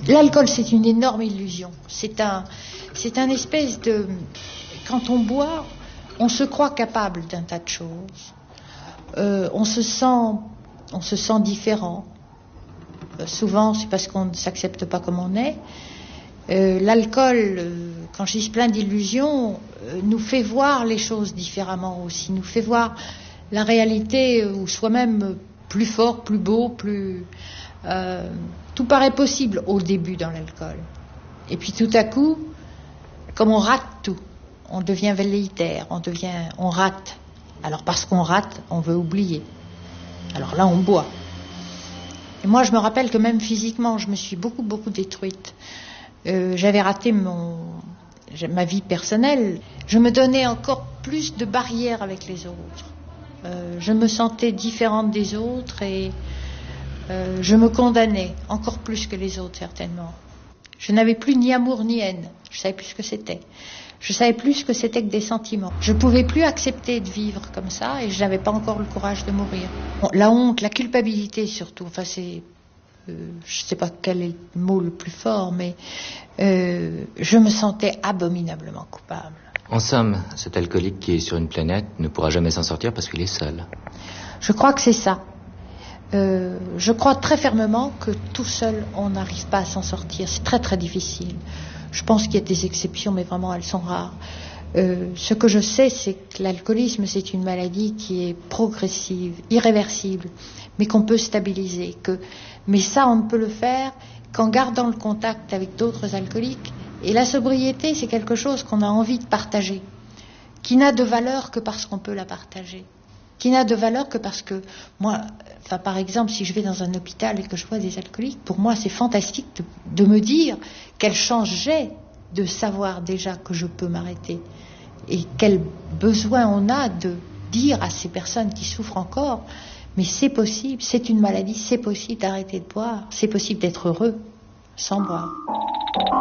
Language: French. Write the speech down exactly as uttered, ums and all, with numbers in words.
L'alcool, c'est une énorme illusion. C'est un, c'est un espèce de... Quand on boit, on se croit capable d'un tas de choses. Euh, on se sent, on se sent différent. Euh, souvent, c'est parce qu'on ne s'accepte pas comme on est. Euh, l'alcool, euh, quand je dis plein d'illusions, euh, nous fait voir les choses différemment aussi. Nous fait voir la réalité euh, ou soi-même plus fort, plus beau, plus... Euh, tout paraît possible au début dans l'alcool. Et puis tout à coup, comme on rate tout, on devient velléitaire, on devient, on rate. Alors parce qu'on rate, on veut oublier. Alors là, on boit. Et moi, je me rappelle que même physiquement, je me suis beaucoup, beaucoup détruite. Euh, j'avais raté mon, ma vie personnelle. Je me donnais encore plus de barrières avec les autres. Euh, je me sentais différente des autres et euh, je me condamnais encore plus que les autres, certainement. Je n'avais plus ni amour ni haine. Je savais plus ce que c'était. Je savais plus ce que c'était que des sentiments. Je pouvais plus accepter de vivre comme ça et je n'avais pas encore le courage de mourir. Bon, la honte, la culpabilité surtout. Enfin, c'est, euh, je sais pas quel est le mot le plus fort, mais euh, je me sentais abominablement coupable. En somme, cet alcoolique qui est sur une planète ne pourra jamais s'en sortir parce qu'il est seul. Je crois que c'est ça. Euh, je crois très fermement que tout seul, on n'arrive pas à s'en sortir. C'est très très difficile. Je pense qu'il y a des exceptions, mais vraiment elles sont rares. Euh, ce que je sais, c'est que l'alcoolisme, c'est une maladie qui est progressive, irréversible, mais qu'on peut stabiliser. Que... Mais ça, on ne peut le faire qu'en gardant le contact avec d'autres alcooliques. Et la sobriété, c'est quelque chose qu'on a envie de partager, qui n'a de valeur que parce qu'on peut la partager. Qui n'a de valeur que parce que moi, enfin par exemple, si je vais dans un hôpital et que je vois des alcooliques, pour moi c'est fantastique de, de me dire quelle chance j'ai de savoir déjà que je peux m'arrêter et quel besoin on a de dire à ces personnes qui souffrent encore, mais c'est possible, c'est une maladie, c'est possible d'arrêter de boire, c'est possible d'être heureux sans boire.